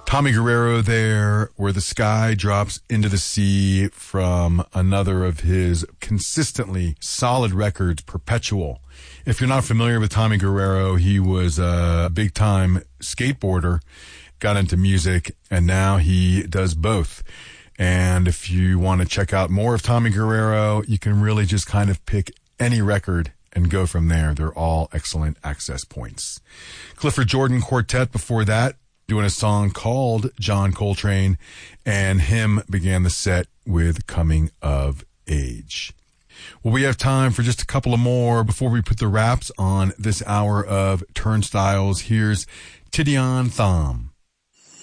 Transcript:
Tommy Guerrero there, Where the Sky Drops into the Sea, from another of his consistently solid records, Perpetual. If you're not familiar with Tommy Guerrero, he was a big-time skateboarder, got into music, and now he does both. And if you want to check out more of Tommy Guerrero, you can really just kind of pick any record and go from there. They're all excellent access points. Clifford Jordan Quartet before that, doing a song called John Coltrane, and him began the set with Coming of Age. Well, we have time for just a couple of more before we put the wraps on this hour of Turnstiles. Here's Tidiane Thom.